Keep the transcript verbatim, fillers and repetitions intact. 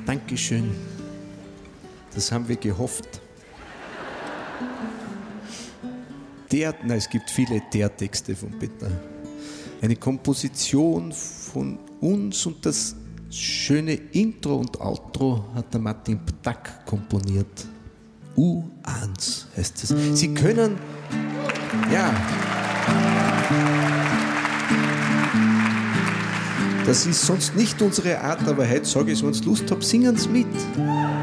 Dankeschön. Das haben wir gehofft. Der, nein, es gibt viele der Texte von Peter. Eine Komposition von uns und das schöne Intro und Outro hat der Martin Ptak komponiert. U eins heißt es. Sie können, ja, das ist sonst nicht unsere Art, aber heute sage ich, wenn ihr Lust habt, singen Sie mit.